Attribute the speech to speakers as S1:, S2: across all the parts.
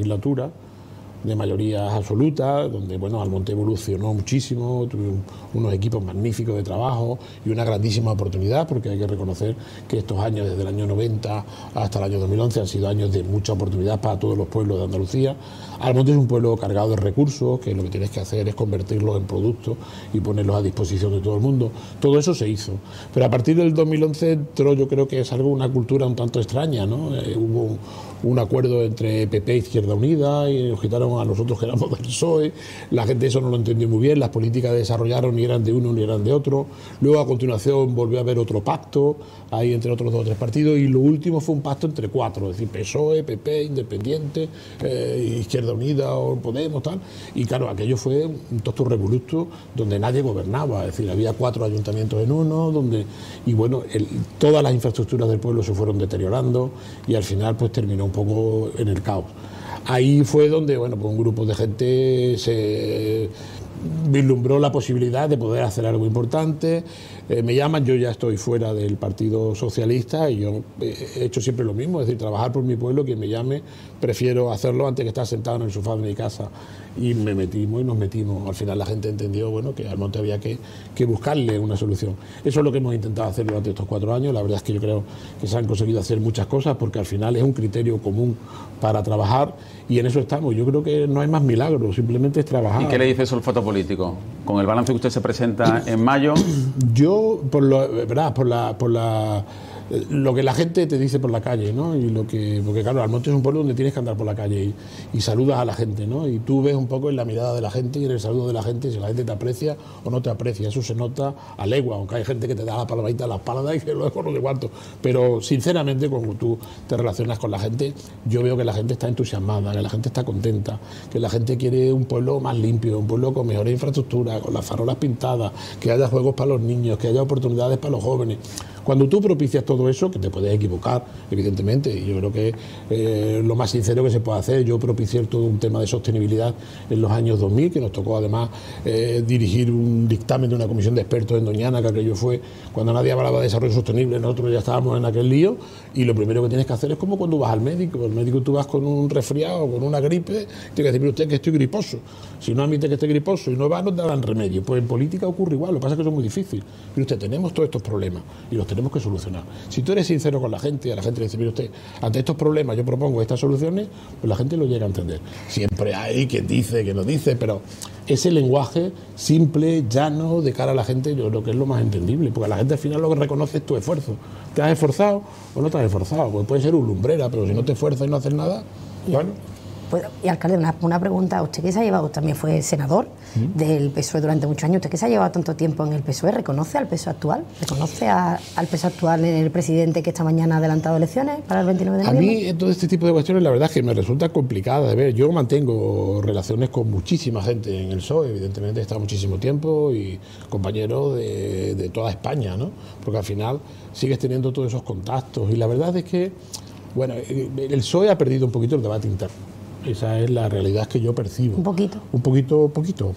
S1: legislatura de mayoría absoluta, donde bueno, Almonte evolucionó muchísimo, tuvo unos equipos magníficos de trabajo y una grandísima oportunidad, porque hay que reconocer que estos años, desde el año 90 hasta el año 2011, han sido años de mucha oportunidad para todos los pueblos de Andalucía. Almonte es un pueblo cargado de recursos, que lo que tienes que hacer es convertirlos en productos y ponerlos a disposición de todo el mundo. Todo eso se hizo, pero a partir del 2011 entró, yo creo que es algo, una cultura un tanto extraña, ¿no? Hubo un acuerdo entre PP e Izquierda Unida y nos quitaron a nosotros que éramos del PSOE, la gente eso no lo entendió muy bien, las políticas que desarrollaron ni eran de uno ni eran de otro, luego a continuación volvió a haber otro pacto, ahí entre otros 2 o 3 partidos, y lo último fue un pacto entre 4, es decir, PSOE, PP, Independiente, Izquierda Unida o Podemos, tal, y claro, aquello fue un tosto revoluto donde nadie gobernaba, es decir, había 4 ayuntamientos en uno, donde, y bueno, todas las infraestructuras del pueblo se fueron deteriorando y al final pues terminó un poco en el caos. Ahí fue donde, bueno, pues un grupo de gente se vislumbró la posibilidad de poder hacer algo importante. Me llaman, yo ya estoy fuera del Partido Socialista y yo he hecho siempre lo mismo, es decir, trabajar por mi pueblo, quien me llame, prefiero hacerlo antes que estar sentado en el sofá de mi casa. Y nos metimos. Al final la gente entendió, bueno, que al monte había que buscarle una solución. Eso es lo que hemos intentado hacer durante estos 4 años. La verdad es que yo creo que se han conseguido hacer muchas cosas porque al final es un criterio común para trabajar y en eso estamos. Yo creo que no hay más milagros, simplemente es trabajar.
S2: ¿Y qué le dice eso el foto político? Con el balance que usted se presenta en mayo.
S1: Yo, lo que la gente te dice por la calle, ¿no? Y porque claro, Almonte es un pueblo donde tienes que andar por la calle y saludas a la gente, ¿no? Y tú ves un poco en la mirada de la gente y en el saludo de la gente si la gente te aprecia o no te aprecia. Eso se nota a legua, aunque hay gente que te da la palmadita a la espalda y que luego no sé cuánto. Pero sinceramente, cuando tú te relacionas con la gente, yo veo que la gente está entusiasmada, que la gente está contenta, que la gente quiere un pueblo más limpio, un pueblo con mejor infraestructura, con las farolas pintadas, que haya juegos para los niños, que haya oportunidades para los jóvenes. Cuando tú propicias todo eso, que te puedes equivocar, evidentemente, y yo creo que lo más sincero que se puede hacer, yo propicié todo un tema de sostenibilidad en los años 2000, que nos tocó además dirigir un dictamen de una comisión de expertos en Doñana, que aquello fue cuando nadie hablaba de desarrollo sostenible, nosotros ya estábamos en aquel lío, y lo primero que tienes que hacer es como cuando vas al médico. El médico, tú vas con un resfriado, con una gripe, tienes que decir, mire usted que estoy griposo. Si no admite que esté griposo y no va, no te dan remedio. Pues en política ocurre igual, lo que pasa es que eso es muy difícil. Mire usted, tenemos todos estos problemas y los tenemos que solucionar. Si tú eres sincero con la gente y a la gente le dice, mire usted, ante estos problemas yo propongo estas soluciones, pues la gente lo llega a entender. Siempre hay quien dice, que no dice, pero ese lenguaje simple, llano, de cara a la gente, yo creo que es lo más entendible, porque a la gente al final lo que reconoce es tu esfuerzo. ¿Te has esforzado o no te has esforzado? Pues puede ser un lumbrera, pero si no te esfuerzas y no haces nada, bueno.
S3: Pues, y alcalde, una pregunta, usted que se ha llevado, también fue senador del PSOE durante muchos años, usted que se ha llevado tanto tiempo en el PSOE, ¿reconoce al PSOE actual? ¿Reconoce al PSOE actual en el presidente que esta mañana ha adelantado elecciones para el 29 de noviembre?
S1: A mí todo este tipo de cuestiones la verdad es que me resulta complicada de ver. Yo mantengo relaciones con muchísima gente en el PSOE, evidentemente he estado muchísimo tiempo y compañeros de toda España, ¿no? Porque al final sigues teniendo todos esos contactos y la verdad es que, bueno, el PSOE ha perdido un poquito el debate interno. Esa es la realidad que yo percibo.
S3: ¿Un poquito?
S1: Un poquito.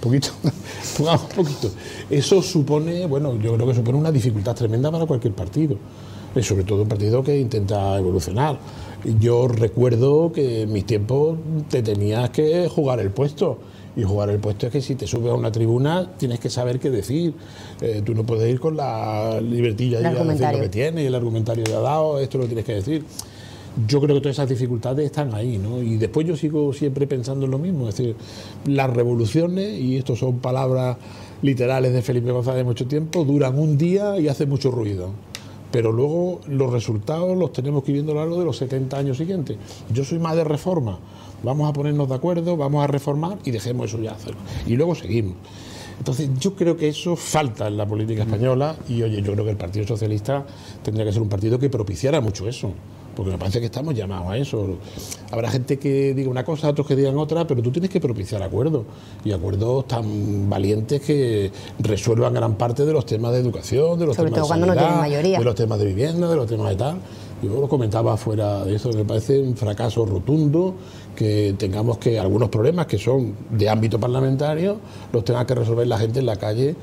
S1: Pongamos un poquito. Eso supone, bueno, yo creo que supone una dificultad tremenda para cualquier partido. Sobre todo un partido que intenta evolucionar. Yo recuerdo que en mis tiempos te tenías que jugar el puesto. Y jugar el puesto es que si te subes a una tribuna tienes que saber qué decir. Tú no puedes ir con la libertilla de decir lo que tienes, el argumentario ya dado, esto lo tienes que decir. Yo creo que todas esas dificultades están ahí, ¿no? Y después yo sigo siempre pensando en lo mismo, es decir, las revoluciones, y esto son palabras literales de Felipe González de mucho tiempo, duran un día y hacen mucho ruido. Pero luego los resultados los tenemos que ir viendo a lo largo de los 70 años siguientes. Yo soy más de reforma. Vamos a ponernos de acuerdo, vamos a reformar y dejemos eso ya hacerlo. Y luego seguimos. Entonces yo creo que eso falta en la política española y oye, yo creo que el Partido Socialista tendría que ser un partido que propiciara mucho eso. Porque me parece que estamos llamados a eso. Habrá gente que diga una cosa, otros que digan otra, pero tú tienes que propiciar acuerdos, y acuerdos tan valientes que resuelvan gran parte de los temas de educación, de los temas de sanidad, de los temas de vivienda, de los temas de tal. Yo lo comentaba fuera de eso, me parece un fracaso rotundo que tengamos que algunos problemas que son de ámbito parlamentario los tenga que resolver la gente en la calle.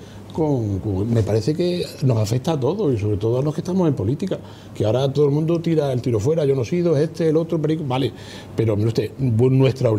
S1: Me parece que nos afecta a todos y sobre todo a los que estamos en política, que ahora todo el mundo tira el tiro fuera, yo no he sido, el otro, vale, pero mire usted, nuestra